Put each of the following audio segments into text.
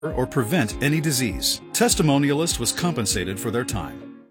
or prevent any disease. Testimonialist was compensated for their time.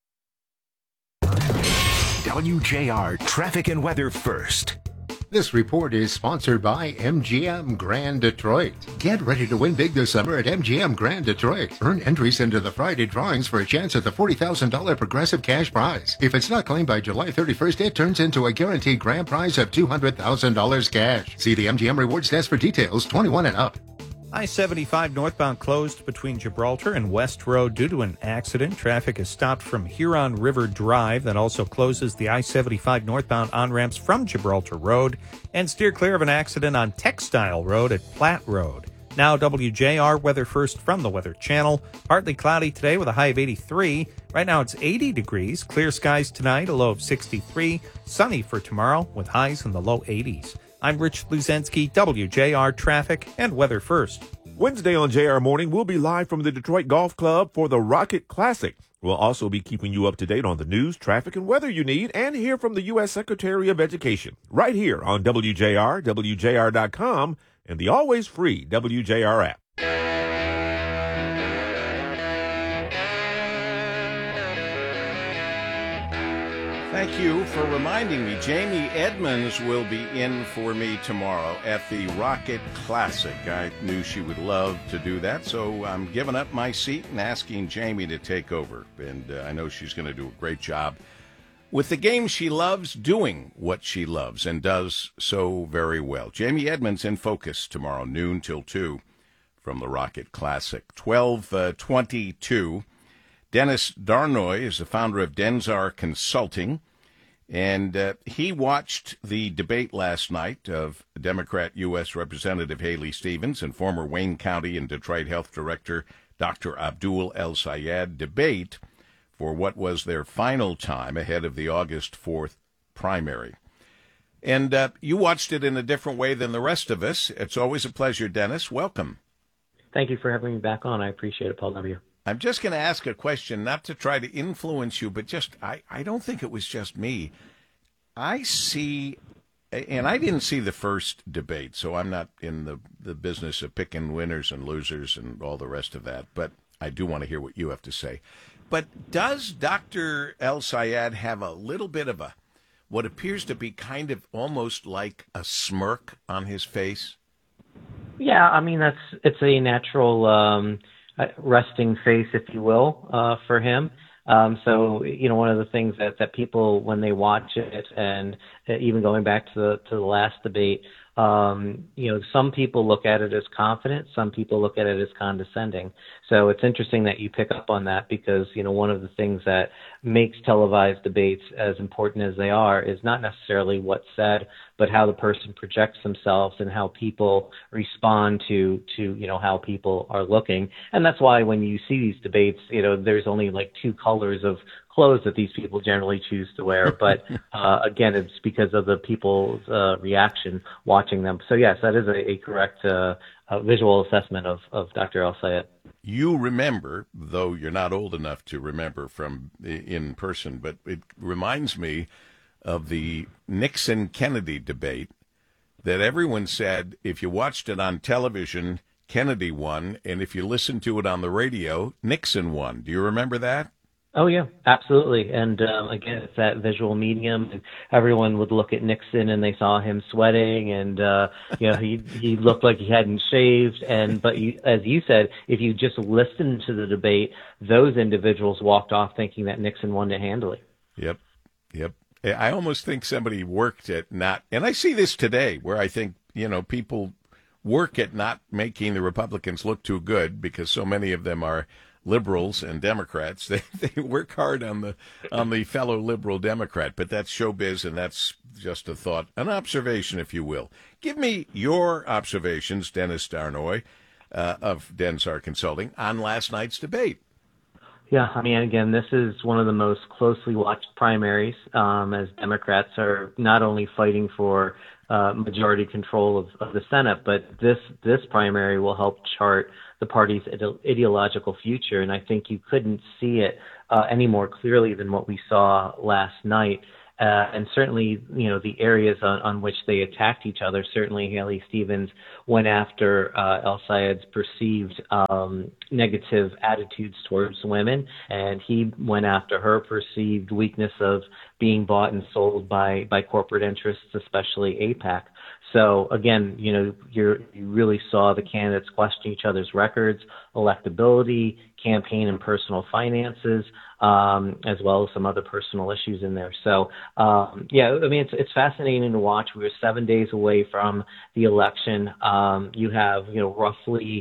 WJR Traffic and Weather First. This report is sponsored by MGM Grand Detroit. Get ready to win big this summer at MGM Grand Detroit. Earn entries into the Friday drawings for a chance at the $40,000 Progressive Cash Prize. If it's not claimed by July 31st, it turns into a guaranteed grand prize of $200,000 cash. See the MGM Rewards desk for details. 21 and up. I-75 northbound closed between Gibraltar and West Road due to an accident. Traffic is stopped from Huron River Drive. That also closes the I-75 northbound on-ramps from Gibraltar Road. And steer clear of an accident on Textile Road at Platte Road. Now WJR Weather First from the Weather Channel. Partly cloudy today with a high of 83. Right now it's 80 degrees. Clear skies tonight, a low of 63. Sunny for tomorrow with highs in the low 80s. I'm Rich Luzensky, WJR Traffic and Weather First. Wednesday on JR Morning, we'll be live from the Detroit Golf Club for the Rocket Classic. We'll also be keeping you up to date on the news, traffic, and weather you need, and hear from the U.S. Secretary of Education right here on WJR, WJR.com, and the always free WJR app. Thank you for reminding me. Jamie Edmonds will be in for me tomorrow at the Rocket Classic. I knew she would love to do that, so I'm giving up my seat and asking Jamie to take over. And I know she's going to do a great job with the game she loves, doing what she loves, and does so very well. Jamie Edmonds in focus tomorrow, noon till 2 from the Rocket Classic. 12:22. Dennis Darnoy is the founder of Denzar Consulting, and he watched the debate last night of Democrat U.S. Representative Haley Stevens and former Wayne County and Detroit Health Director Dr. Abdul El-Sayed debate for what was their final time ahead of the August 4th primary. And you watched it in a different way than the rest of us. It's always a pleasure, Dennis. Welcome. Thank you for having me back on. I appreciate it, Paul W. I'm just going to ask a question, not to try to influence you, but just, I don't think it was just me. I see, and I didn't see the first debate, so I'm not in the business of picking winners and losers and all the rest of that, but I do want to hear what you have to say. But does Dr. El-Sayed have a little bit of what appears to be kind of almost like a smirk on his face? Yeah, I mean, it's a natural resting face, if you will, for him. So, one of the things that people, when they watch it, and even going back to the last debate, some people look at it as confident, some people look at it as condescending. So it's interesting that you pick up on that because, one of the things that makes televised debates as important as they are is not necessarily what's said, but how the person projects themselves and how people respond to how people are looking. And that's why when you see these debates, there's only like two colors of clothes that these people generally choose to wear. But again, it's because of the people's reaction watching them. So yes, that is a correct visual assessment of Dr. El-Sayed. You remember, though you're not old enough to remember from in person, but it reminds me of the Nixon-Kennedy debate that everyone said if you watched it on television, Kennedy won, and if you listened to it on the radio, Nixon won. Do you remember that? Oh, yeah, absolutely. And again, it's that visual medium. And everyone would look at Nixon and they saw him sweating and, he looked like he hadn't shaved. But as you said, if you just listened to the debate, those individuals walked off thinking that Nixon won it handily. Yep. I almost think somebody worked at not, and I see this today where I think, people work at not making the Republicans look too good because so many of them are liberals and Democrats. They work hard on the fellow liberal Democrat, but that's showbiz, and that's just a thought, an observation, if you will. Give me your observations, Dennis Darnoy of Denzar Consulting, on last night's debate. Yeah, I mean, again, this is one of the most closely watched primaries as Democrats are not only fighting for majority control of the Senate, but this primary will help chart the party's ideological future. And I think you couldn't see it any more clearly than what we saw last night. And certainly, the areas on which they attacked each other, certainly Haley Stevens went after El Sayed's perceived negative attitudes towards women, and he went after her perceived weakness of being bought and sold by corporate interests, especially AIPAC. So again, you really saw the candidates question each other's records, electability, campaign and personal finances, as well as some other personal issues in there. So, it's fascinating to watch. We were 7 days away from the election. You have, roughly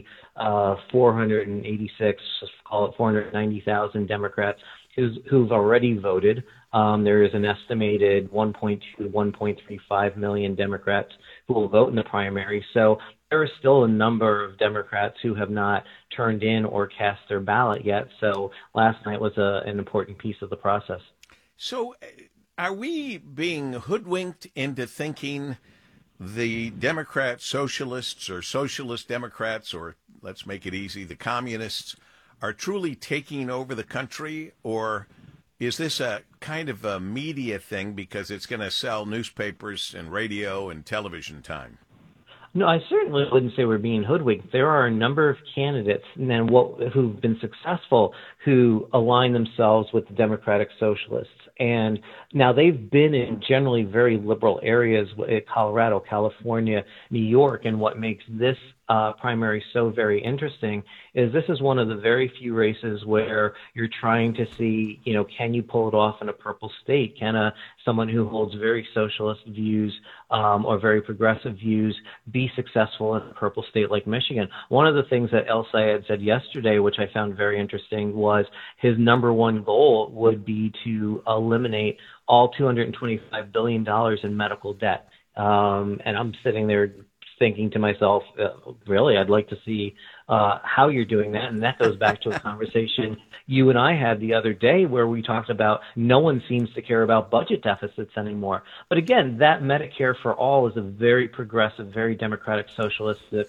486, call it 490,000 Democrats who've already voted. There is an estimated 1.2 to 1.35 million Democrats who will vote in the primary. So there are still a number of Democrats who have not turned in or cast their ballot yet. So last night was an important piece of the process. So are we being hoodwinked into thinking the Democrat socialists or socialist Democrats, or let's make it easy, the communists, are truly taking over the country? Or is this a kind of a media thing because it's going to sell newspapers and radio and television time? No, I certainly wouldn't say we're being hoodwinked. There are a number of candidates who've been successful who align themselves with the Democratic Socialists. And now they've been in generally very liberal areas, Colorado, California, New York. And what makes this primary so very interesting is this is one of the very few races where you're trying to see, can you pull it off in a purple state? Can someone who holds very socialist views or very progressive views be successful in a purple state like Michigan? One of the things that El Sayed said yesterday, which I found very interesting, was his number one goal would be to eliminate all $225 billion in medical debt. And I'm sitting there thinking to myself, really, I'd like to see how you're doing that. And that goes back to a conversation you and I had the other day where we talked about no one seems to care about budget deficits anymore. But again, that Medicare for all is a very progressive, very democratic, socialistic,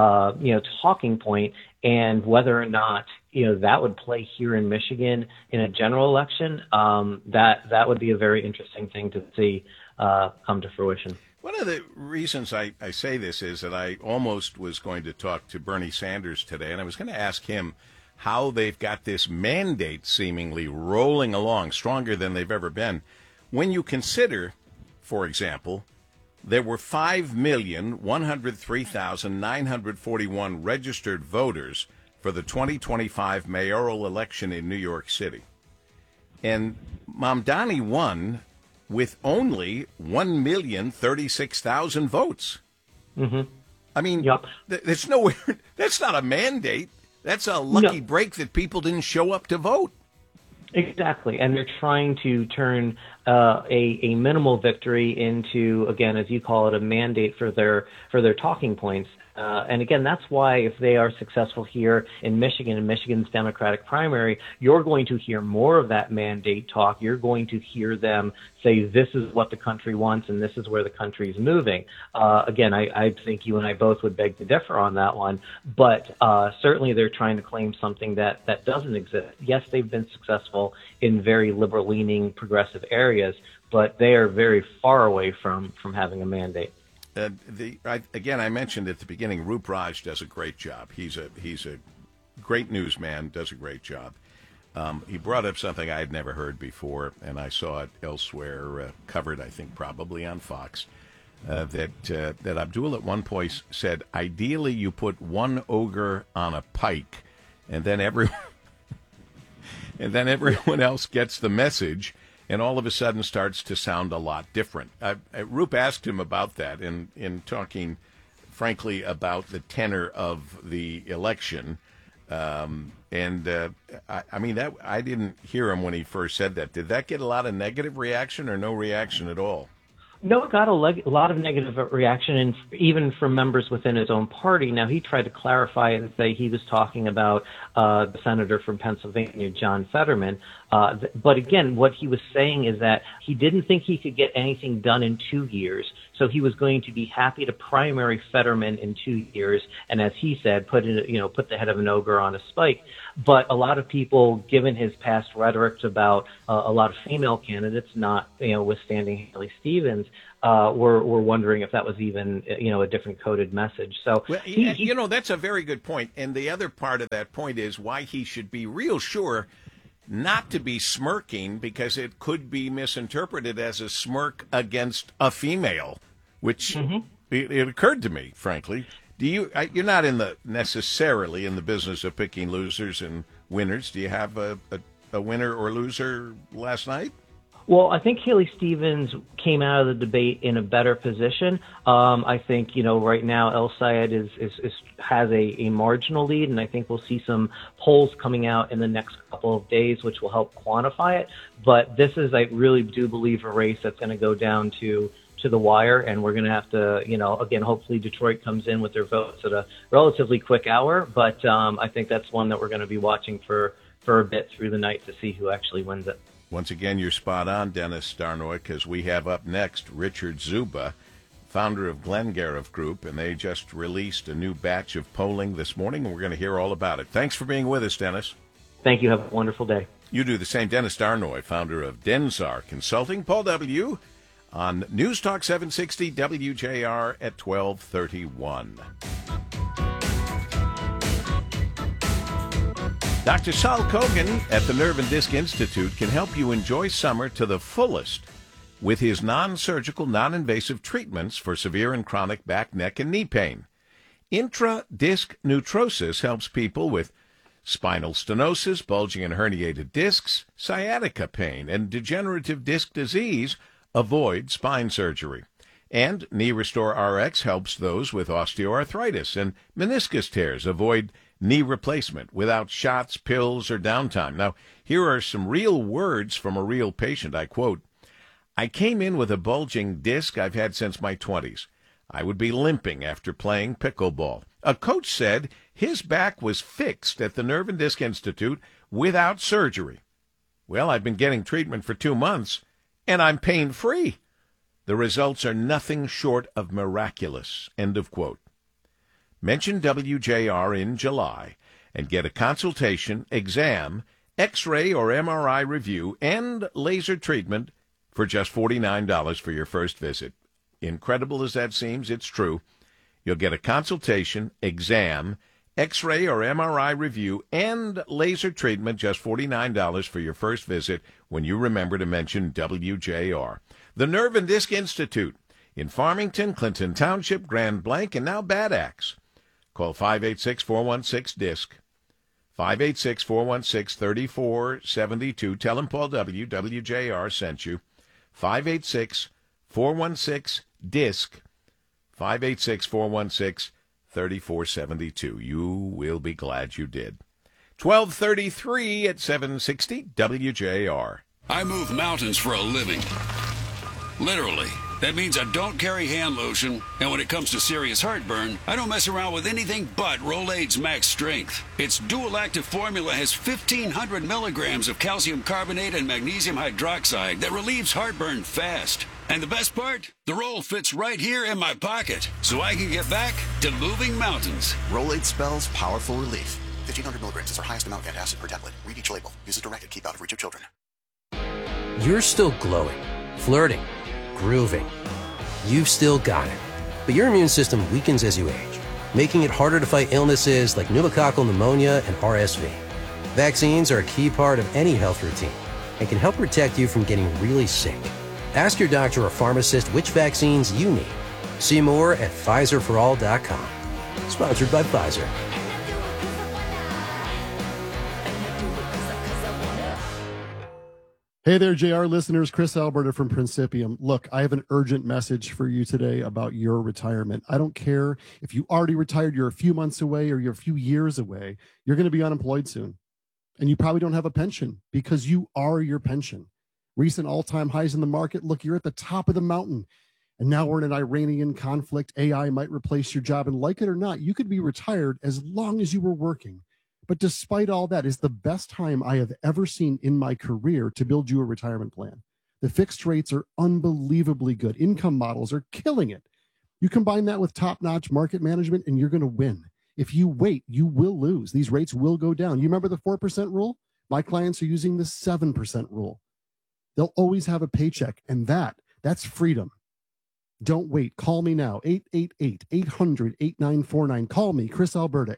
talking point. And whether or not, that would play here in Michigan in a general election, that would be a very interesting thing to see come to fruition. One of the reasons I say this is that I almost was going to talk to Bernie Sanders today, and I was going to ask him how they've got this mandate seemingly rolling along stronger than they've ever been. When you consider, for example, there were 5,103,941 registered voters for the 2025 mayoral election in New York City. And Mamdani won with only 1,036,000 votes. Mm-hmm. I mean, yep. That's nowhere. That's not a mandate. That's a lucky break that people didn't show up to vote. Exactly, and they're trying to turn a minimal victory into, again, as you call it, a mandate for their talking points. And again, that's why if they are successful here in Michigan, in Michigan's Democratic primary, you're going to hear more of that mandate talk. You're going to hear them say, this is what the country wants and this is where the country is moving. Again, I think you and I both would beg to differ on that one. But certainly they're trying to claim something that doesn't exist. Yes, they've been successful in very liberal-leaning progressive areas, but they are very far away from having a mandate. I mentioned at the beginning, Roop Raj does a great job. He's a great newsman, does a great job. He brought up something I had never heard before, and I saw it elsewhere, covered, I think, probably on Fox, that Abdul at one point said, ideally you put one ogre on a pike, and then everyone else gets the message, and all of a sudden starts to sound a lot different. Roop asked him about that in talking, frankly, about the tenor of the election. I didn't hear him when he first said that. Did that get a lot of negative reaction or no reaction at all? No, it got a lot of negative reaction, and even from members within his own party. Now, he tried to clarify and say he was talking about the senator from Pennsylvania, John Fetterman. But again, what he was saying is that he didn't think he could get anything done in 2 years. So he was going to be happy to primary Fetterman in 2 years, and as he said, put the head of an ogre on a spike. But a lot of people, given his past rhetoric about a lot of female candidates, not withstanding Haley Stevens, were wondering if that was even a different coded message. So that's a very good point. And the other part of that point is why he should be real sure not to be smirking, because it could be misinterpreted as a smirk against a female, which it occurred to me, frankly. You're not necessarily in the business of picking losers and winners. Do you have a winner or loser last night? Well, I think Haley Stevens came out of the debate in a better position. I think, right now El Sayed has a marginal lead, and I think we'll see some polls coming out in the next couple of days, which will help quantify it. But this is, I really do believe, a race that's going to go down to the wire, and we're going to have to, again, hopefully Detroit comes in with their votes at a relatively quick hour. But I think that's one that we're going to be watching for a bit through the night to see who actually wins it. Once again, you're spot on, Dennis Starnoy, because we have up next Richard Zuba, founder of Glengarriff Group, and they just released a new batch of polling this morning, and we're going to hear all about it. Thanks for being with us, Dennis. Thank you. Have a wonderful day. You do the same. Dennis Starnoy, founder of Densar Consulting. Paul W. on News Talk 760 WJR at 12:31. Dr. Saul Kogan at the Nerve and Disc Institute can help you enjoy summer to the fullest with his non-surgical, non-invasive treatments for severe and chronic back, neck, and knee pain. Intra-disc neutrosis helps people with spinal stenosis, bulging and herniated discs, sciatica pain, and degenerative disc disease avoid spine surgery. And Knee Restore RX helps those with osteoarthritis and meniscus tears avoid knee replacement without shots, pills, or downtime. Now, here are some real words from a real patient. I quote, "I came in with a bulging disc I've had since my 20s. I would be limping after playing pickleball. A coach said his back was fixed at the Nerve and Disc Institute without surgery. Well, I've been getting treatment for 2 months, and I'm pain-free. The results are nothing short of miraculous." End of quote. Mention WJR in July and get a consultation, exam, X-ray or MRI review, and laser treatment for just $49 for your first visit. Incredible as that seems, it's true. You'll get a consultation, exam, X-ray or MRI review, and laser treatment, just $49 for your first visit when you remember to mention WJR. The Nerve and Disc Institute in Farmington, Clinton Township, Grand Blanc, and now Bad Axe. Call 586-416-DISC, 586-416-3472. Tell them Paul W., WJR, sent you. 586-416-DISC, 586-416-3472. You will be glad you did. 12:33 at 760 WJR. I move mountains for a living. Literally. That means I don't carry hand lotion, and when it comes to serious heartburn, I don't mess around with anything but Rolaids Max Strength. Its dual-active formula has 1,500 milligrams of calcium carbonate and magnesium hydroxide that relieves heartburn fast. And the best part? The roll fits right here in my pocket, so I can get back to moving mountains. Rolaids spells powerful relief. 1,500 milligrams is our highest amount of antacid per tablet. Read each label. Use as directed. Keep out of reach of children. You're still glowing, flirting, grooving. You've still got it. But your immune system weakens as you age, making it harder to fight illnesses like pneumococcal pneumonia and RSV. Vaccines are a key part of any health routine and can help protect you from getting really sick. Ask your doctor or pharmacist which vaccines you need. See more at PfizerForAll.com. Sponsored by Pfizer. Hey there, JR listeners. Chris Alberta from Principium. Look, I have an urgent message for you today about your retirement. I don't care if you already retired, you're a few months away, or you're a few years away. You're going to be unemployed soon. And you probably don't have a pension because you are your pension. Recent all-time highs in the market. Look, you're at the top of the mountain. And now we're in an Iranian conflict. AI might replace your job. And like it or not, you could be retired as long as you were working. But despite all that, is the best time I have ever seen in my career to build you a retirement plan. The fixed rates are unbelievably good. Income models are killing it. You combine that with top-notch market management, and you're going to win. If you wait, you will lose. These rates will go down. You remember the 4% rule? My clients are using the 7% rule. They'll always have a paycheck, and that's freedom. Don't wait. Call me now, 888-800-8949. Call me, Chris Alberta,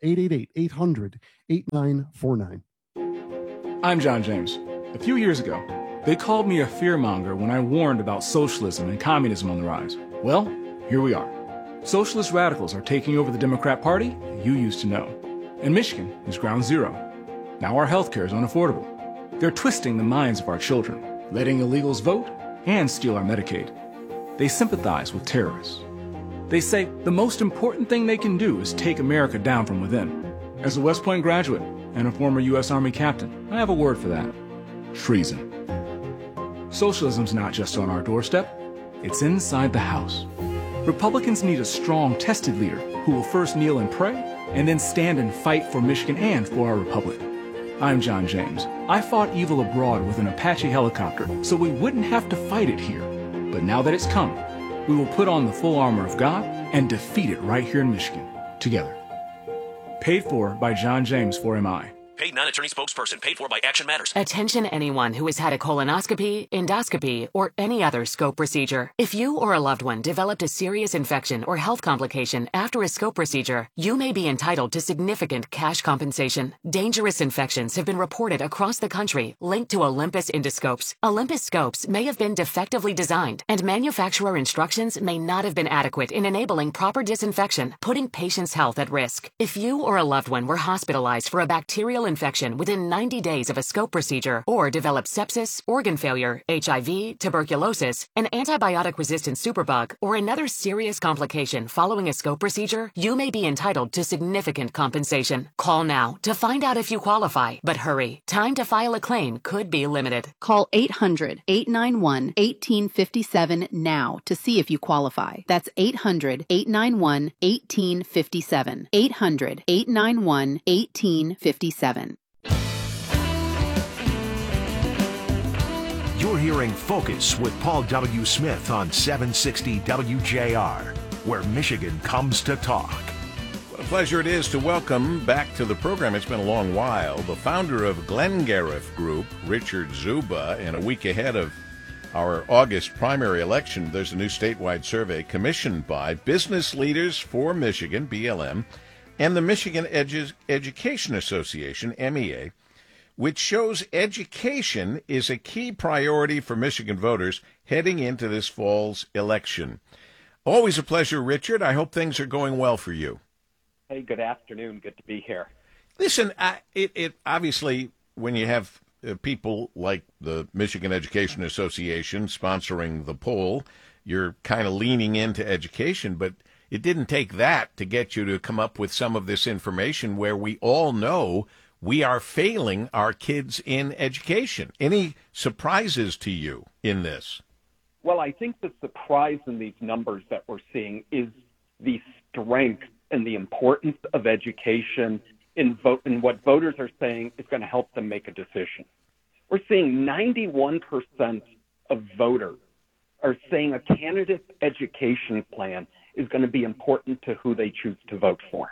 888-800-8949. I'm John James. A few years ago, they called me a fearmonger when I warned about socialism and communism on the rise. Well, here we are. Socialist radicals are taking over the Democrat Party you used to know. And Michigan is ground zero. Now our healthcare is unaffordable. They're twisting the minds of our children, letting illegals vote and steal our Medicaid. They sympathize with terrorists. They say the most important thing they can do is take America down from within. As a West Point graduate and a former U.S. Army captain, I have a word for that: treason. Socialism's not just on our doorstep, it's inside the house. Republicans need a strong, tested leader who will first kneel and pray, and then stand and fight for Michigan and for our republic. I'm John James. I fought evil abroad with an Apache helicopter so we wouldn't have to fight it here. But now that it's come, we will put on the full armor of God and defeat it right here in Michigan, together. Paid for by John James for MI. Paid non-attorney spokesperson. Paid for by Action Matters. Attention anyone who has had a colonoscopy, endoscopy, or any other scope procedure. If you or a loved one developed a serious infection or health complication after a scope procedure, you may be entitled to significant cash compensation. Dangerous infections have been reported across the country linked to Olympus endoscopes. Olympus scopes may have been defectively designed, and manufacturer instructions may not have been adequate in enabling proper disinfection, putting patients' health at risk. If you or a loved one were hospitalized for a bacterial infection within 90 days of a scope procedure, or developed sepsis, organ failure, HIV, tuberculosis, an antibiotic-resistant superbug, or another serious complication following a scope procedure, you may be entitled to significant compensation. Call now to find out if you qualify, but hurry. Time to file a claim could be limited. Call 800-891-1857 now to see if you qualify. That's 800-891-1857. 800-891-1857. You're hearing Focus with Paul W. Smith on 760 WJR, where Michigan comes to talk. What a pleasure it is to welcome back to the program. It's been a long while. The founder of Glengarriff Group, Richard Zuba, and a week ahead of our August primary election, there's a new statewide survey commissioned by Business Leaders for Michigan, BLM, and the Michigan Education Association, MEA, which shows education is a key priority for Michigan voters heading into this fall's election. Always a pleasure, Richard. I hope things are going well for you. Hey, good afternoon. Good to be here. Listen, it obviously, when you have people like the Michigan Education Association sponsoring the poll, you're kind of leaning into education, but it didn't take that to get you to come up with some of this information where we all know we are failing our kids in education. Any surprises to you in this? Well, I think the surprise in these numbers that we're seeing is the strength and the importance of education in what voters are saying is going to help them make a decision. We're seeing 91% of voters are saying a candidate's education plan is going to be important to who they choose to vote for.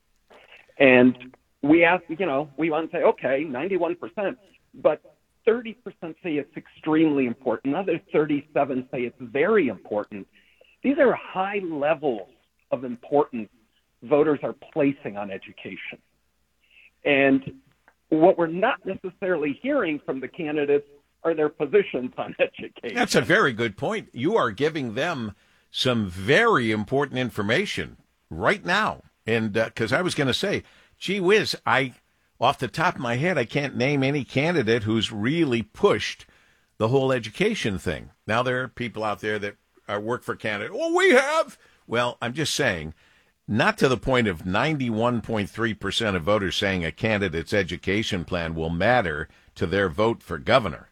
And we ask, we want to say, okay, 91%, but 30% say it's extremely important. Another 37% say it's very important. These are high levels of importance voters are placing on education. And what we're not necessarily hearing from the candidates are their positions on education. That's a very good point. You are giving them some very important information right now. And because I was going to say, gee whiz, off the top of my head, I can't name any candidate who's really pushed the whole education thing. Now, there are people out there that work for candidates. Oh, we have. Well, I'm just saying, not to the point of 91.3% of voters saying a candidate's education plan will matter to their vote for governor.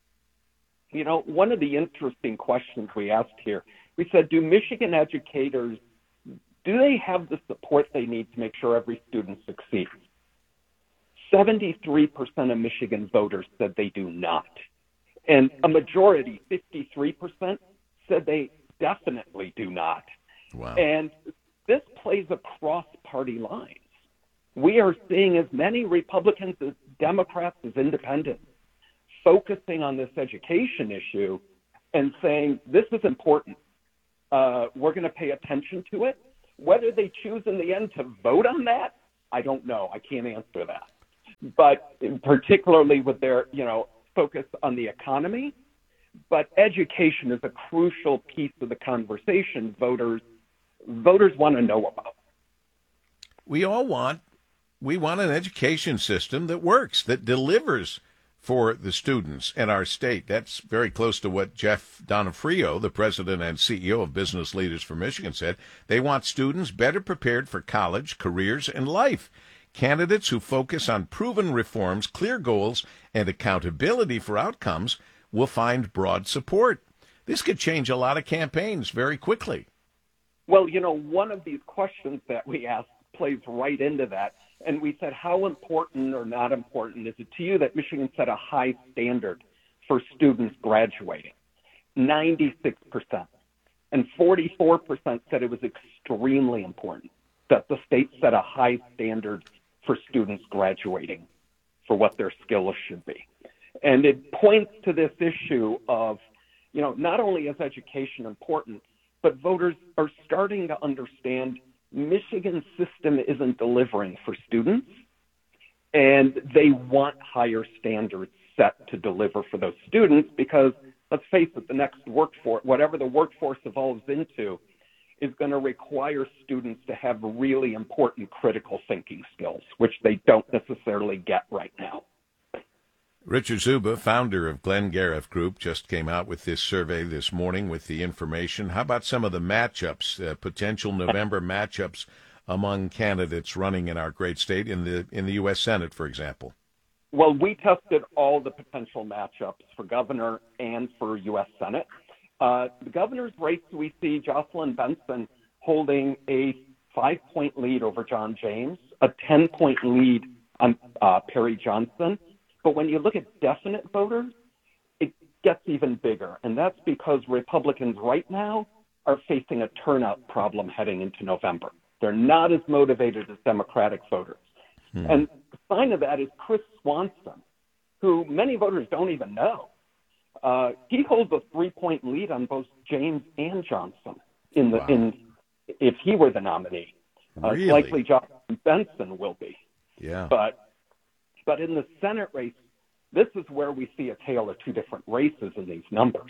One of the interesting questions we asked here, we said, do Michigan educators, do they have the support they need to make sure every student succeeds? 73% of Michigan voters said they do not. And a majority, 53%, said they definitely do not. Wow. And this plays across party lines. We are seeing as many Republicans as Democrats as independents focusing on this education issue and saying, this is important. We're going to pay attention to it. Whether they choose in the end to vote on that, I don't know. I can't answer that. But particularly with their, focus on the economy, but education is a crucial piece of the conversation voters want to know about. We want an education system that works, that delivers for the students in our state. That's very close to what Jeff Donofrio, the president and CEO of Business Leaders for Michigan, said. They want students better prepared for college, careers, and life. Candidates who focus on proven reforms, clear goals, and accountability for outcomes will find broad support. This could change a lot of campaigns very quickly. Well, one of these questions that we asked plays right into that. And we said, how important or not important is it to you that Michigan set a high standard for students graduating? 96%. And 44% said it was extremely important that the state set a high standard for students graduating for what their skills should be. And it points to this issue of, not only is education important, but voters are starting to understand Michigan's system isn't delivering for students, and they want higher standards set to deliver for those students because, let's face it, the next workforce, whatever the workforce evolves into, is going to require students to have really important critical thinking skills, which they don't necessarily get right now. Richard Zuba, founder of Glenn Gariff Group, just came out with this survey this morning with the information. How about some of the matchups, potential November matchups among candidates running in our great state in the U.S. Senate, for example? Well, we tested all the potential matchups for governor and for U.S. Senate. The governor's race, we see Jocelyn Benson holding a 5-point lead over John James, a 10-point lead on Perry Johnson. But when you look at definite voters, it gets even bigger. And that's because Republicans right now are facing a turnout problem heading into November. They're not as motivated as Democratic voters. And the sign of that is Chris Swanson, who many voters don't even know. He holds a 3-point lead on both James and Johnson if he were the nominee. Really? Likely Jocelyn Benson will be. Yeah. But in the Senate race, this is where we see a tale of two different races in these numbers.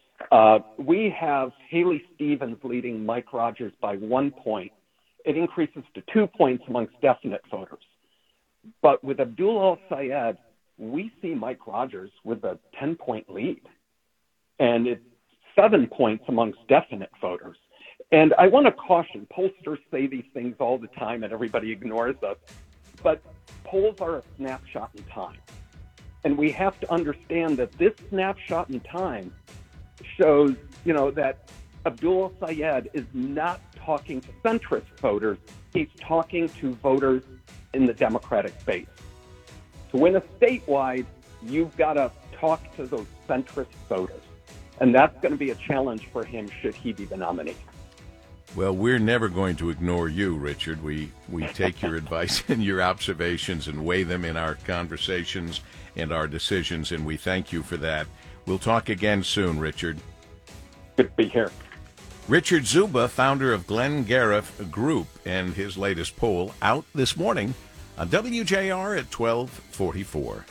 We have Haley Stevens leading Mike Rogers by 1 point. It increases to 2 points amongst definite voters. But with Abdul Al-Sayed, we see Mike Rogers with a 10-point lead. And it's 7 points amongst definite voters. And I want to caution, pollsters say these things all the time and everybody ignores us. But polls are a snapshot in time. And we have to understand that this snapshot in time shows, that Abdul Sayed is not talking to centrist voters. He's talking to voters in the Democratic base. To win a statewide, you've got to talk to those centrist voters. And that's going to be a challenge for him should he be the nominee. Well, we're never going to ignore you, Richard. We take your advice and your observations and weigh them in our conversations and our decisions, and we thank you for that. We'll talk again soon, Richard. Good to be here. Richard Zuba, founder of Glenn Gariff Group, and his latest poll out this morning on WJR at 12:44.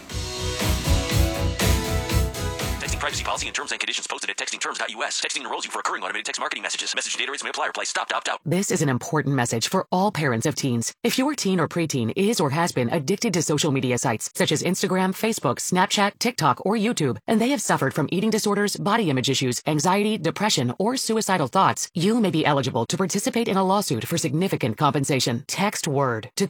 Privacy policy and terms and conditions posted at textingterms.us. Texting enrolls you for recurring automated text marketing messages. Message data rates may apply. Reply stop to opt out. This is an important message for all parents of teens. If your teen or preteen is or has been addicted to social media sites such as Instagram, Facebook, Snapchat, TikTok, or YouTube, and they have suffered from eating disorders, body image issues, anxiety, depression, or suicidal thoughts, you may be eligible to participate in a lawsuit for significant compensation. Text WORD to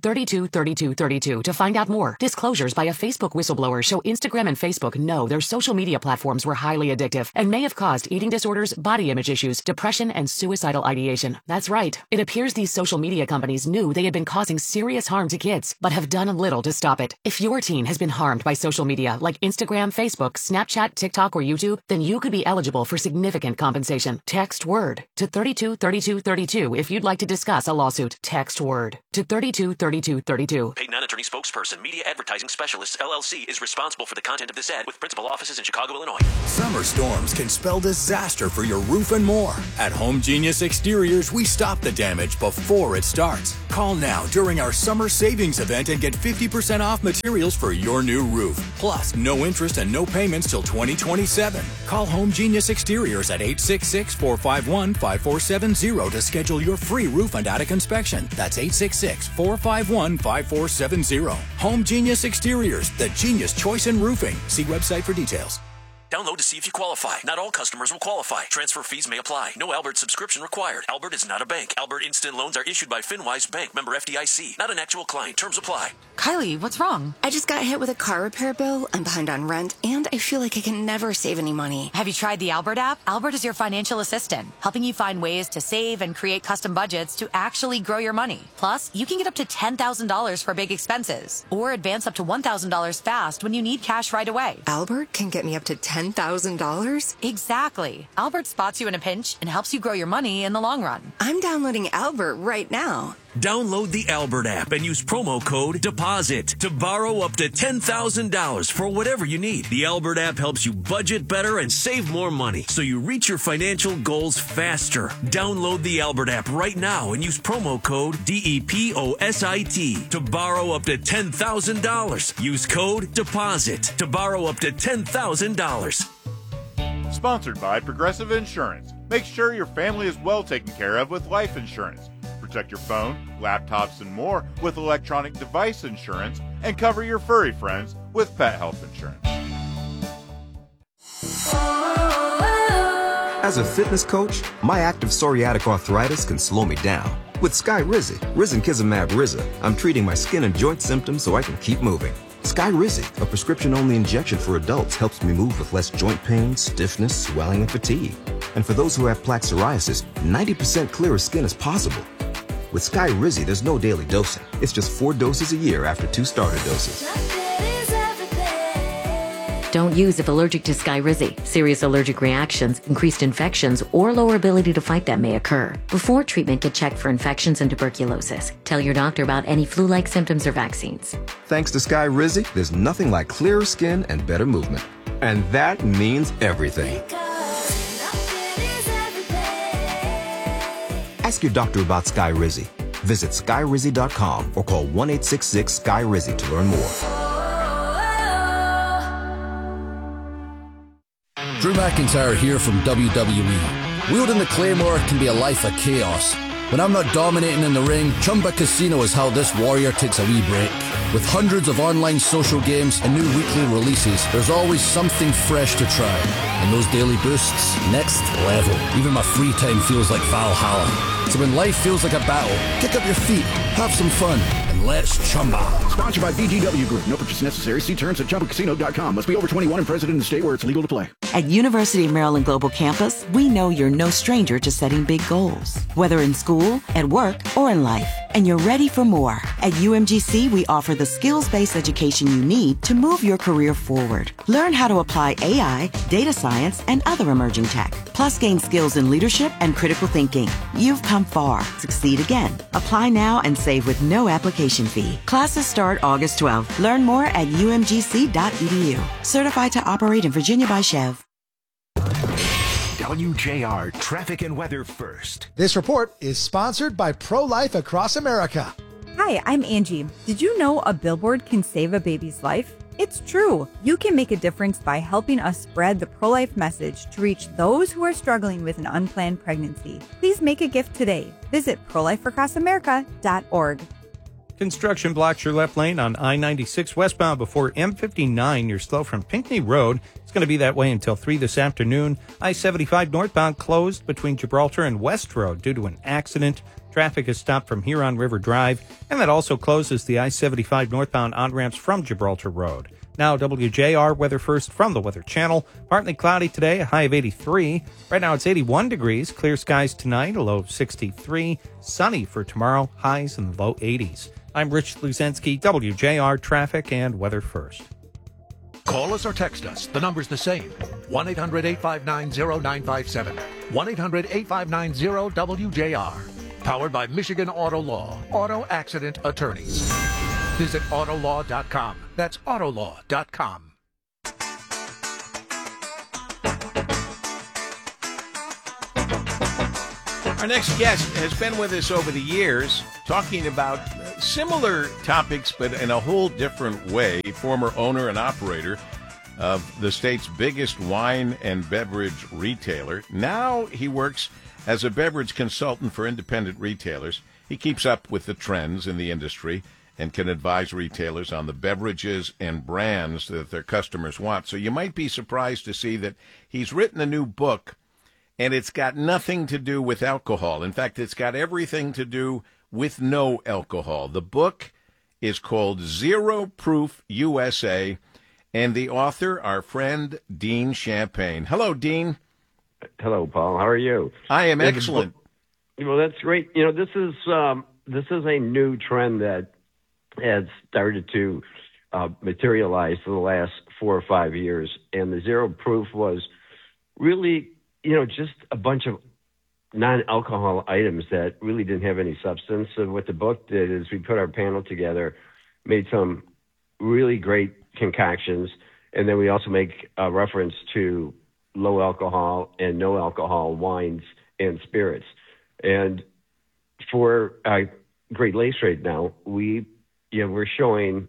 323232 to find out more. Disclosures by a Facebook whistleblower show Instagram and Facebook know their social media platforms symptoms were highly addictive and may have caused eating disorders, body image issues, depression, and suicidal ideation. That's right. It appears these social media companies knew they had been causing serious harm to kids, but have done little to stop it. If your teen has been harmed by social media like Instagram, Facebook, Snapchat, TikTok, or YouTube, then you could be eligible for significant compensation. Text WORD to 323232 if you'd like to discuss a lawsuit. Text WORD to 323232. Paid non-attorney spokesperson, Media Advertising Specialists, LLC, is responsible for the content of this ad with principal offices in Chicago, Illinois. Summer storms can spell disaster for your roof and more. At Home Genius Exteriors, we stop the damage before it starts. Call now during our summer savings event and get 50% off materials for your new roof. Plus, no interest and no payments till 2027. Call Home Genius Exteriors at 866-451-5470 to schedule your free roof and attic inspection. That's 866-451-5470. Home Genius Exteriors, the genius choice in roofing. See website for details. Download to see if you qualify. Not all customers will qualify. Transfer fees may apply. No Albert subscription required. Albert is not a bank. Albert Instant Loans are issued by FinWise Bank, member FDIC. Not an actual client. Terms apply. Kylie, what's wrong? I just got hit with a car repair bill. I'm behind on rent, and I feel like I can never save any money. Have you tried the Albert app? Albert is your financial assistant, helping you find ways to save and create custom budgets to actually grow your money. Plus, you can get up to $10,000 for big expenses, or advance up to $1,000 fast when you need cash right away. Albert can get me up to $10,000? Exactly. Albert spots you in a pinch and helps you grow your money in the long run. I'm downloading Albert right now. Download the Albert app and use promo code DEPOSIT to borrow up to $10,000 for whatever you need. The Albert app helps you budget better and save more money so you reach your financial goals faster. Download the Albert app right now and use promo code DEPOSIT to borrow up to $10,000. Use code DEPOSIT to borrow up to $10,000. Sponsored by Progressive Insurance. Make sure your family is well taken care of with life insurance. Protect your phone, laptops, and more with electronic device insurance, and cover your furry friends with pet health insurance. As a fitness coach, my active psoriatic arthritis can slow me down. With Skyrizi, Risankizumab Riza, I'm treating my skin and joint symptoms so I can keep moving. Skyrizi, a prescription-only injection for adults, helps me move with less joint pain, stiffness, swelling, and fatigue. And for those who have plaque psoriasis, 90% clearer skin is possible. With Skyrizi, there's no daily dosing. It's just 4 doses a year after 2 starter doses. Don't use if allergic to Skyrizi. Serious allergic reactions, increased infections, or lower ability to fight them may occur. Before treatment, get checked for infections and tuberculosis. Tell your doctor about any flu-like symptoms or vaccines. Thanks to Skyrizi, there's nothing like clearer skin and better movement. And that means everything. Ask your doctor about Skyrizi. Visit Skyrizi.com or call 1-866-SKY-RIZI to learn more. Drew McIntyre here from WWE. Wielding the Claymore can be a life of chaos. When I'm not dominating in the ring, Chumba Casino is how this warrior takes a wee break. With hundreds of online social games and new weekly releases, there's always something fresh to try. And those daily boosts, next level. Even my free time feels like Valhalla. So when life feels like a battle, kick up your feet, have some fun, and let's chumba. Sponsored by VGW Group. No purchase necessary. See terms at ChumbaCasino.com. Must be over 21 and present in the state where it's legal to play. At University of Maryland Global Campus, we know you're no stranger to setting big goals. Whether in school, at work, or in life. And you're ready for more. At UMGC, we offer the skills-based education you need to move your career forward. Learn how to apply AI, data science, and other emerging tech. Plus gain skills in leadership and critical thinking. You've come far. Succeed again. Apply now and save with no application fee. Classes start August 12th. Learn more at umgc.edu. Certified to operate in Virginia by Chev. WJR Traffic and Weather First. This report is sponsored by Pro-Life Across America. Hi, I'm Angie. Did you know a billboard can save a baby's life? It's true. You can make a difference by helping us spread the pro-life message to reach those who are struggling with an unplanned pregnancy. Please make a gift today. Visit prolifeacrossamerica.org. Construction blocks your left lane on I-96 westbound before M59. You're slow from Pinckney Road. It's going to be that way until 3 this afternoon. I-75 northbound closed between Gibraltar and West Road due to an accident. Traffic is stopped from Huron River Drive, and that also closes the I-75 northbound on-ramps from Gibraltar Road. Now, WJR weather first from the Weather Channel. Partly cloudy today, a high of 83. Right now it's 81 degrees. Clear skies tonight, a low of 63. Sunny for tomorrow, highs in the low 80s. I'm Rich Luzinski, WJR Traffic and Weather First. Call us or text us. The number's the same. 1-800-859-0957. 1-800-859-0WJR. Powered by Michigan Auto Law. Auto Accident Attorneys. Visit Autolaw.com. That's Autolaw.com. Our next guest has been with us over the years, talking about similar topics, but in a whole different way. Former owner and operator of the state's biggest wine and beverage retailer. Now he works as a beverage consultant for independent retailers. He keeps up with the trends in the industry and can advise retailers on the beverages and brands that their customers want. So you might be surprised to see that he's written a new book, and it's got nothing to do with alcohol. In fact, it's got everything to do with no alcohol. The book is called Zero Proof USA, and the author, our friend, Dean Champagne. Hello, Dean. Hello, Paul. How are you? I am excellent. Well, that's great. You know, this is a new trend that has started to materialize for the last 4 or 5 years, and the Zero Proof was really, just a bunch of non-alcohol items that really didn't have any substance. So what the book did is we put our panel together, made some really great concoctions, and then we also make a reference to low alcohol and no alcohol wines and spirits. And for Great Lakes right now, we're showing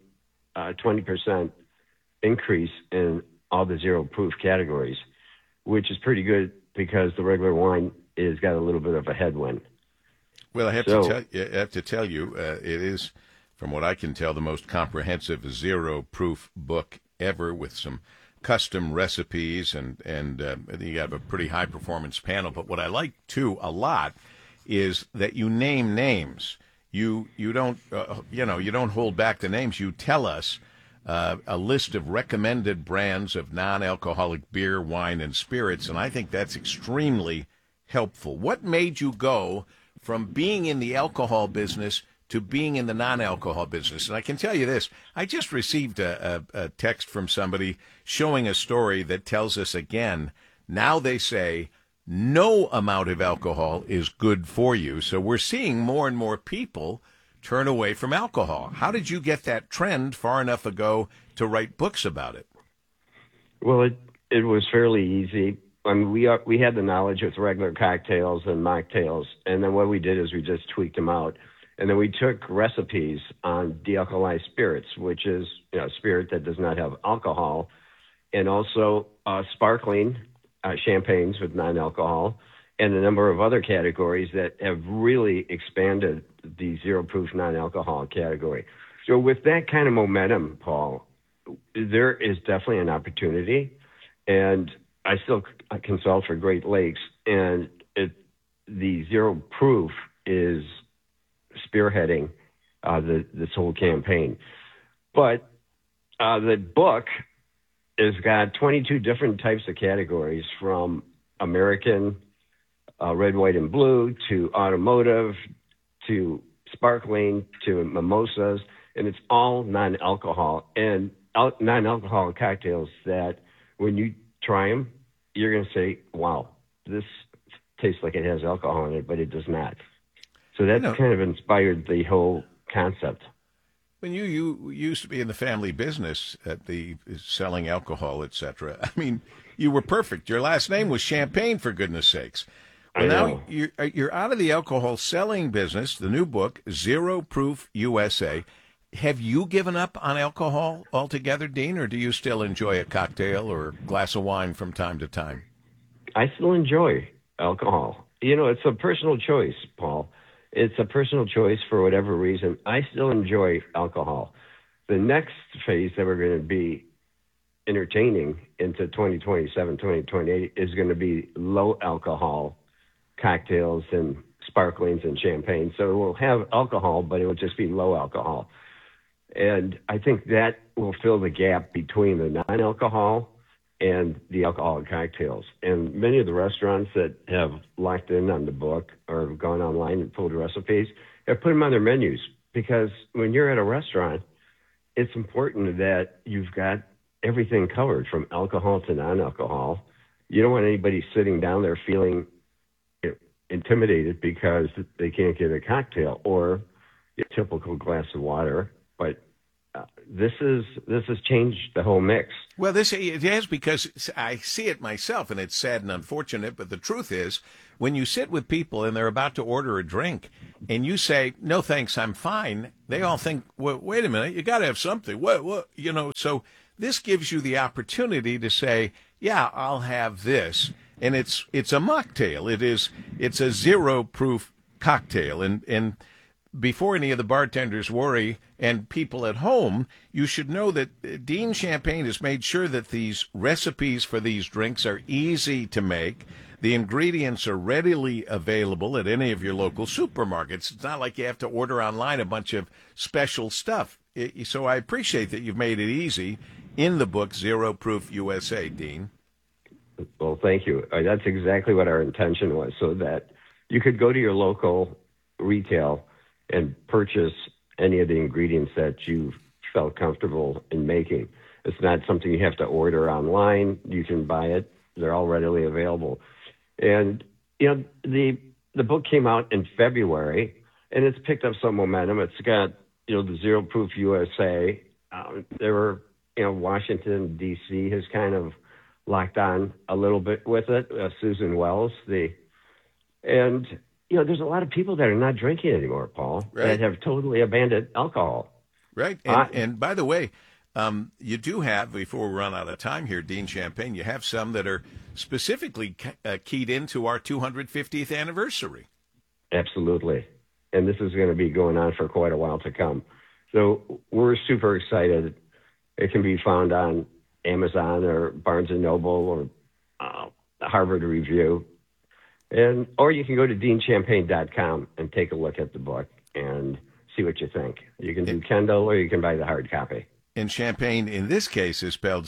20% increase in all the Zero Proof categories, which is pretty good because the regular wine has got a little bit of a headwind. Well, I have to tell you, it is, from what I can tell, the most comprehensive Zero Proof book ever, with some custom recipes, and you have a pretty high performance panel. But what I like too a lot is that you name names. You don't you don't hold back the names. You tell us a list of recommended brands of non-alcoholic beer, wine, and spirits, and I think that's extremely helpful. What made you go from being in the alcohol business to being in the non-alcohol business? And I can tell you this, I just received a text from somebody showing a story that tells us again, now they say no amount of alcohol is good for you. So we're seeing more and more people turn away from alcohol. How did you get that trend far enough ago to write books about it? Well, it was fairly easy. I mean, we had the knowledge with regular cocktails and mocktails, and then what we did is we just tweaked them out. And then we took recipes on de-alkalized spirits, which is spirit that does not have alcohol, and also sparkling champagnes with non-alcohol, and a number of other categories that have really expanded the Zero Proof non-alcohol category. So with that kind of momentum, Paul, there is definitely an opportunity. And I still consult for Great Lakes, and the Zero Proof is spearheading this whole campaign. But the book has got 22 different types of categories, from American red, white, and blue to automotive to sparkling to mimosas, and it's all non-alcohol and non-alcoholic cocktails that when you try them, you're going to say, wow, this tastes like it has alcohol in it, but it does not. So that kind of inspired the whole concept. When you used to be in the family business at the selling alcohol, etc., I mean, you were perfect. Your last name was Champagne, for goodness sakes. Well, now you're out of the alcohol selling business. The new book, Zero Proof USA. Have you given up on alcohol altogether, Dean, or do you still enjoy a cocktail or a glass of wine from time to time? I still enjoy alcohol. It's a personal choice, Paul. It's a personal choice for whatever reason. I still enjoy alcohol. The next phase that we're going to be entertaining into 2027, 2028 is going to be low alcohol cocktails and sparklings and champagne. So it will have alcohol, but it will just be low alcohol. And I think that will fill the gap between the non-alcohol and the alcoholic cocktails. And many of the restaurants that have locked in on the book or have gone online and pulled recipes have put them on their menus, because when you're at a restaurant, it's important that you've got everything covered from alcohol to non-alcohol. You don't want anybody sitting down there feeling intimidated because they can't get a cocktail or a typical glass of water. But this has changed the whole mix. Well, it has, because I see it myself, and it's sad and unfortunate, but the truth is, when you sit with people and they're about to order a drink, and you say, "No, thanks, I'm fine," they all think, "Well, wait a minute, you got to have something." What? So this gives you the opportunity to say, "Yeah, I'll have this," and it's a mocktail. It's a zero-proof cocktail, and before any of the bartenders worry, and people at home, you should know that Dean Champagne has made sure that these recipes for these drinks are easy to make. The ingredients are readily available at any of your local supermarkets. It's not like you have to order online a bunch of special stuff. So I appreciate that you've made it easy in the book, Zero Proof USA, Dean. Well, thank you. That's exactly what our intention was, so that you could go to your local retail and purchase any of the ingredients that you felt comfortable in making. It's not something you have to order online. You can buy it. They're all readily available. And, the book came out in February, and it's picked up some momentum. It's got, the Zero Proof USA. Washington, D.C. has kind of locked on a little bit with it. Susan Wells, there's a lot of people that are not drinking anymore, Paul, that have totally abandoned alcohol. Right. And by the way, you do have, before we run out of time here, Dean Champagne, you have some that are specifically keyed into our 250th anniversary. Absolutely. And this is going to be going on for quite a while to come. So we're super excited. It can be found on Amazon or Barnes & Noble or Harvard Review. Or you can go to deanchampagne.com and take a look at the book and see what you think. You can do Kindle or you can buy the hard copy. And Champagne, in this case, is spelled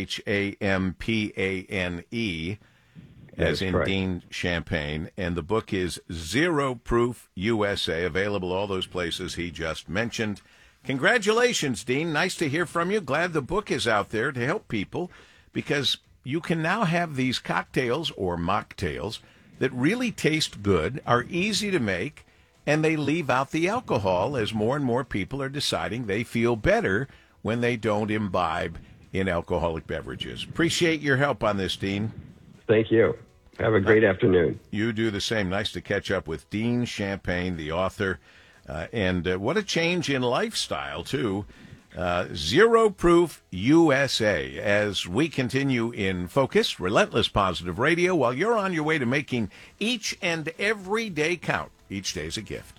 Champagne, as in correct. Dean Champagne. And the book is Zero Proof USA, available all those places he just mentioned. Congratulations, Dean. Nice to hear from you. Glad the book is out there to help people, because you can now have these cocktails or mocktails that really taste good, are easy to make, and they leave out the alcohol, as more and more people are deciding they feel better when they don't imbibe in alcoholic beverages. Appreciate your help on this, Dean. Thank you. Have a great afternoon. You do the same. Nice to catch up with Dean Champagne, the author. And what a change in lifestyle, too. Zero Proof USA, as we continue in Focus, Relentless Positive Radio, while you're on your way to making each and every day count. Each day's a gift.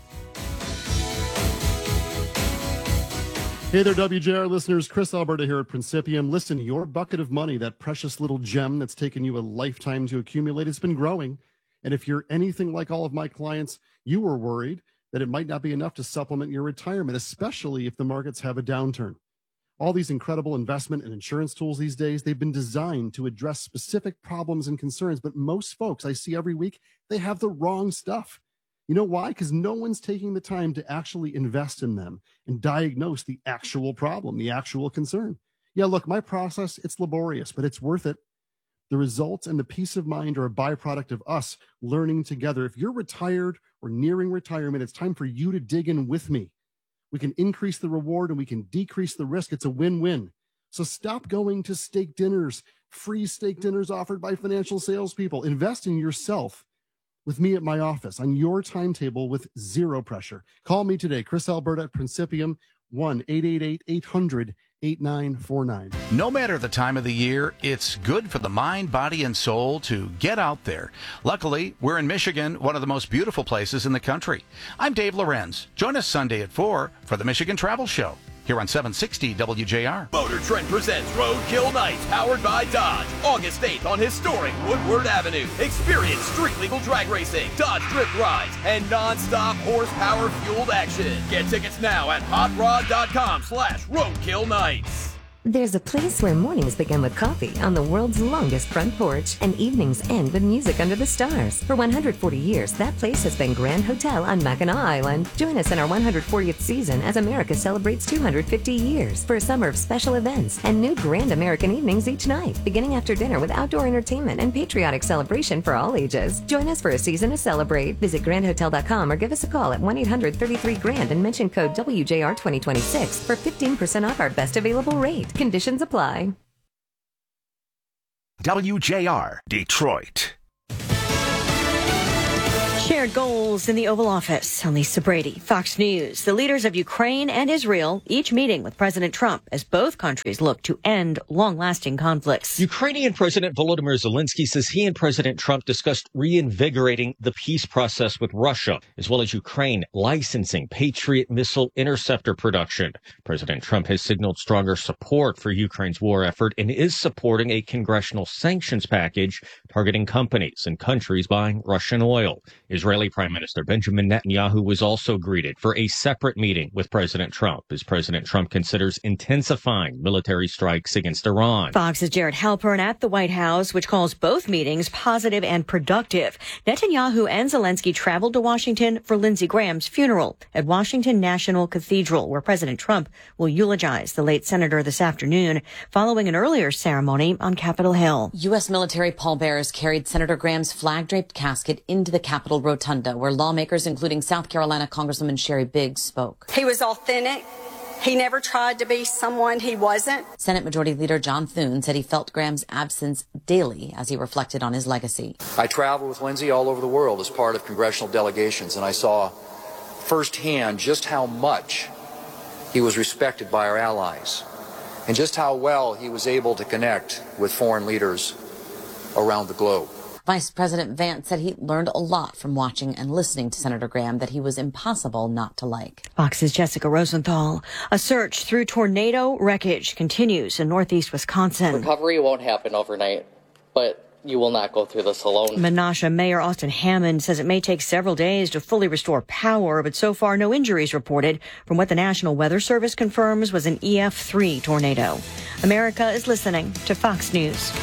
Hey there, WJR listeners. Chris Alberta here at Principium. Listen, your bucket of money, that precious little gem that's taken you a lifetime to accumulate, it's been growing. And if you're anything like all of my clients, you were worried that it might not be enough to supplement your retirement, especially if the markets have a downturn. All these incredible investment and insurance tools these days, they've been designed to address specific problems and concerns, but most folks I see every week, they have the wrong stuff. You know why? Because no one's taking the time to actually invest in them and diagnose the actual problem, the actual concern. Yeah, look, my process, it's laborious, but it's worth it. The results and the peace of mind are a byproduct of us learning together. If you're retired or nearing retirement, it's time for you to dig in with me. We can increase the reward and we can decrease the risk. It's a win-win. So stop going to steak dinners, free steak dinners offered by financial salespeople. Invest in yourself with me at my office on your timetable with zero pressure. Call me today, Chris Alberta at Principium, 1-888-800-8949. No matter the time of the year, it's good for the mind, body, and soul to get out there. Luckily, we're in Michigan, one of the most beautiful places in the country. I'm Dave Lorenz. Join us Sunday at 4 for the Michigan Travel Show. here on 760 WJR. Motor Trend presents Roadkill Nights, powered by Dodge. August 8th on historic Woodward Avenue. Experience street legal drag racing, Dodge drift rides, and non-stop horsepower-fueled action. Get tickets now at hotrod.com/Roadkill Nights. There's a place where mornings begin with coffee on the world's longest front porch and evenings end with music under the stars. For 140 years, that place has been Grand Hotel on Mackinac Island. Join us in our 140th season as America celebrates 250 years for a summer of special events and new Grand American evenings each night, beginning after dinner with outdoor entertainment and patriotic celebration for all ages. Join us for a season to celebrate. Visit grandhotel.com or give us a call at 1-800-33-GRAND and mention code WJR 2026 for 15% off our best available rate. Conditions apply. WJR, Detroit. Shared goals in the Oval Office. I'm Lisa Brady, Fox News. The leaders of Ukraine and Israel each meeting with President Trump as both countries look to end long-lasting conflicts. Ukrainian President Volodymyr Zelensky says he and President Trump discussed reinvigorating the peace process with Russia, as well as Ukraine licensing Patriot missile interceptor production. President Trump has signaled stronger support for Ukraine's war effort and is supporting a congressional sanctions package targeting companies and countries buying Russian oil. Israeli Prime Minister Benjamin Netanyahu was also greeted for a separate meeting with President Trump as President Trump considers intensifying military strikes against Iran. Fox's Jared Halpern at the White House, which calls both meetings positive and productive. Netanyahu and Zelensky traveled to Washington for Lindsey Graham's funeral at Washington National Cathedral, where President Trump will eulogize the late senator this afternoon, following an earlier ceremony on Capitol Hill. U.S. military pallbearers carried Senator Graham's flag-draped casket into the Capitol Rotunda, where lawmakers, including South Carolina Congresswoman Sherry Biggs, spoke. He was authentic. He never tried to be someone he wasn't. Senate Majority Leader John Thune said he felt Graham's absence daily as he reflected on his legacy. I traveled with Lindsey all over the world as part of congressional delegations, and I saw firsthand just how much he was respected by our allies and just how well he was able to connect with foreign leaders around the globe. Vice President Vance said he learned a lot from watching and listening to Senator Graham that he was impossible not to like. Fox's Jessica Rosenthal. A search through tornado wreckage continues in northeast Wisconsin. Recovery won't happen overnight, but you will not go through this alone. Menasha Mayor Austin Hammond says it may take several days to fully restore power, but so far no injuries reported from what the National Weather Service confirms was an EF3 tornado. America is listening to Fox News.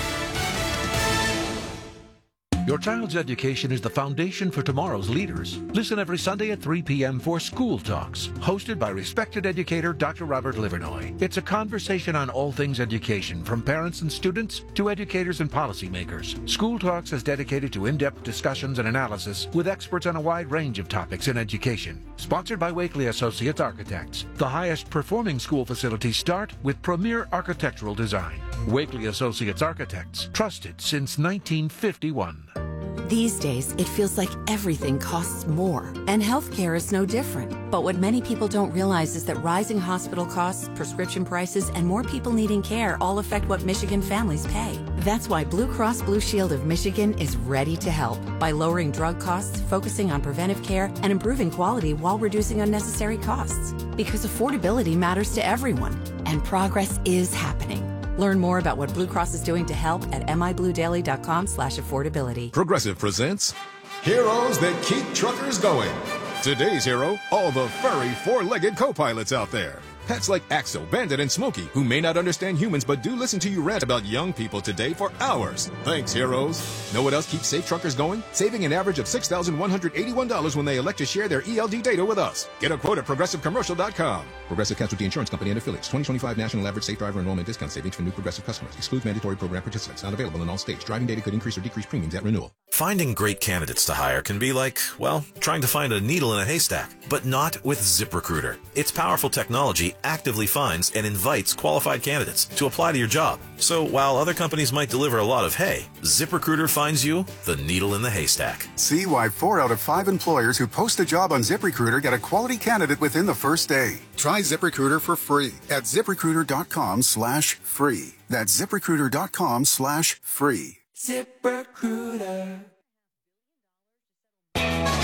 Your child's education is the foundation for tomorrow's leaders. Listen every Sunday at 3 p.m. for School Talks, hosted by respected educator Dr. Robert Livernoy. It's a conversation on all things education, from parents and students to educators and policymakers. School Talks is dedicated to in-depth discussions and analysis with experts on a wide range of topics in education. Sponsored by Wakely Associates Architects. The highest performing school facilities start with premier architectural design. Wakely Associates Architects, trusted since 1951. These days, it feels like everything costs more, and healthcare is no different. But what many people don't realize is that rising hospital costs, prescription prices, and more people needing care all affect what Michigan families pay. That's why Blue Cross Blue Shield of Michigan is ready to help by lowering drug costs, focusing on preventive care, and improving quality while reducing unnecessary costs. Because affordability matters to everyone, and progress is happening. Learn more about what Blue Cross is doing to help at mibluedaily.com/affordability. Progressive presents Heroes That Keep Truckers Going. Today's hero, all the furry four-legged co-pilots out there. Pets like Axel, Bandit, and Smokey, who may not understand humans but do listen to you rant about young people today for hours. Thanks, heroes. Know what else keeps safe truckers going? Saving an average of $6,181 when they elect to share their ELD data with us. Get a quote at ProgressiveCommercial.com. Progressive Casualty Insurance Company and Affiliates. 2025 National Average Safe Driver Enrollment Discount Savings for new Progressive customers. Excludes mandatory program participants. Not available in all states. Driving data could increase or decrease premiums at renewal. Finding great candidates to hire can be like, well, trying to find a needle in a haystack. But not with ZipRecruiter. Its powerful technology actively finds and invites qualified candidates to apply to your job. So while other companies might deliver a lot of hay, ZipRecruiter finds you the needle in the haystack. See why 4 out of 5 employers who post a job on ZipRecruiter get a quality candidate within the first day. Try ZipRecruiter for free at ZipRecruiter.com/free. That's ZipRecruiter.com/free. ZipRecruiter.